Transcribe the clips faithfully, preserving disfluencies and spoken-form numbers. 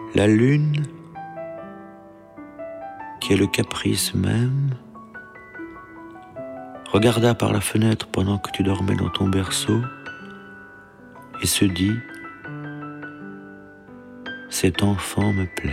La lune, qui est le caprice même, regarda par la fenêtre pendant que tu dormais dans ton berceau et se dit « Cet enfant me plaît ».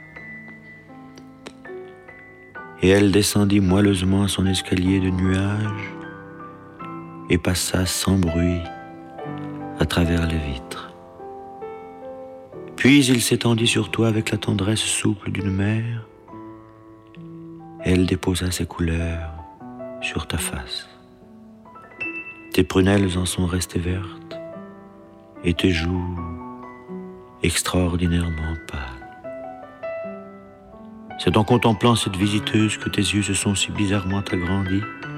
Et elle descendit moelleusement son escalier de nuages et passa sans bruit à travers les vitres. Puis il s'étendit sur toi avec la tendresse souple d'une mère et elle déposa ses couleurs sur ta face. Tes prunelles en sont restées vertes et tes joues extraordinairement pâles. C'est en contemplant cette visiteuse que tes yeux se sont si bizarrement agrandis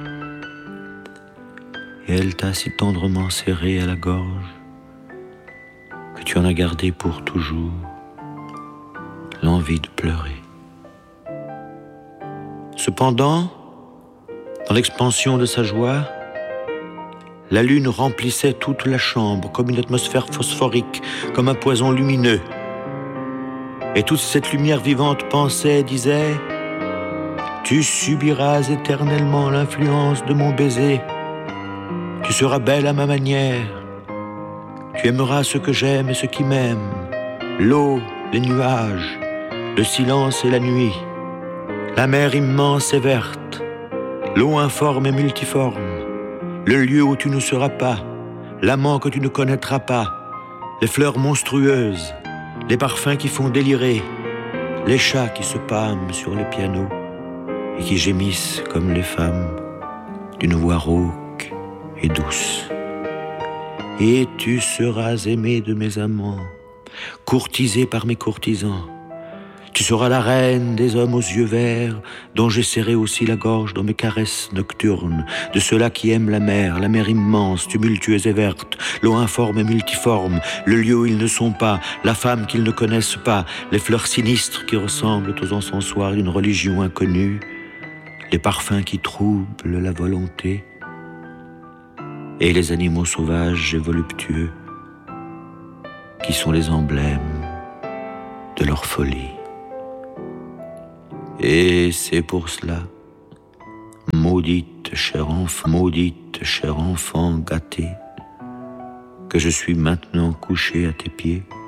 et elle t'a si tendrement serré à la gorge que tu en as gardé pour toujours l'envie de pleurer. Cependant, dans l'expansion de sa joie, la lune remplissait toute la chambre comme une atmosphère phosphorique, comme un poison lumineux. Et toute cette lumière vivante pensait, disait « Tu subiras éternellement l'influence de mon baiser. Tu seras belle à ma manière. Tu aimeras ce que j'aime et ce qui m'aime, l'eau, les nuages, le silence et la nuit, la mer immense et verte, l'eau informe et multiforme, le lieu où tu ne seras pas, l'amant que tu ne connaîtras pas, les fleurs monstrueuses, les parfums qui font délirer, les chats qui se pâment sur les pianos et qui gémissent comme les femmes d'une voix rauque et douce. Et tu seras aimé de mes amants, courtisé par mes courtisans. Tu seras la reine des hommes aux yeux verts, dont j'ai serré aussi la gorge dans mes caresses nocturnes, de ceux-là qui aiment la mer, la mer immense, tumultueuse et verte, l'eau informe et multiforme, le lieu où ils ne sont pas, la femme qu'ils ne connaissent pas, les fleurs sinistres qui ressemblent aux encensoirs d'une religion inconnue, les parfums qui troublent la volonté, et les animaux sauvages et voluptueux, qui sont les emblèmes de leur folie. Et c'est pour cela, maudite chère enfant, maudite chère enfant gâtée, que je suis maintenant couché à tes pieds,